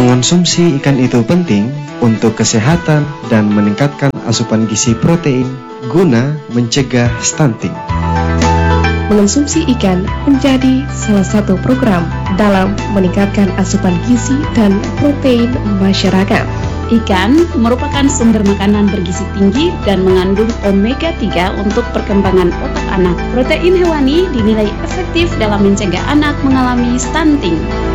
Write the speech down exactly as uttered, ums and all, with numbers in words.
Mengonsumsi ikan itu penting untuk kesehatan dan meningkatkan asupan gizi protein guna mencegah stunting. Mengonsumsi ikan menjadi salah satu program dalam meningkatkan asupan gizi dan protein masyarakat. Ikan merupakan sumber makanan bergizi tinggi dan mengandung omega tiga untuk perkembangan otak anak. Protein hewani dinilai efektif dalam mencegah anak mengalami stunting.